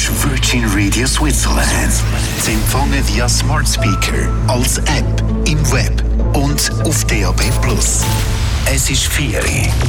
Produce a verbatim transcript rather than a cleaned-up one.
ist Virgin Radio Switzerland. Sie empfangen via Smart Speaker, als App, im Web und auf D A B plus. Es ist vier Uhr.